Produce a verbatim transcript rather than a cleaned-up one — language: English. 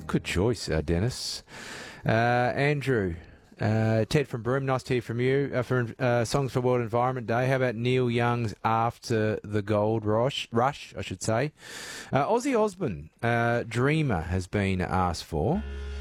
Good choice, uh, Dennis. Uh, Andrew, uh, Ted from Broome, nice to hear from you. Uh, for uh, Songs for World Environment Day, how about Neil Young's After the Gold Rush, Rush I should say. Uh, Ozzy Osbourne, uh, Dreamer, has been asked for.